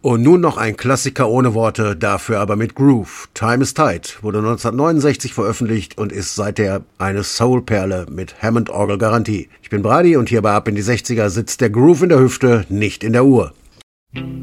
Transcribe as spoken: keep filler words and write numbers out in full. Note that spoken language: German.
Und nun noch ein Klassiker ohne Worte, dafür aber mit Groove. Time is Tight wurde neunzehnhundertneunundsechzig veröffentlicht und ist seither eine Soul-Perle mit Hammond-Orgel-Garantie. Ich bin Brady und hier bei Ab in die sechziger sitzt der Groove in der Hüfte, nicht in der Uhr.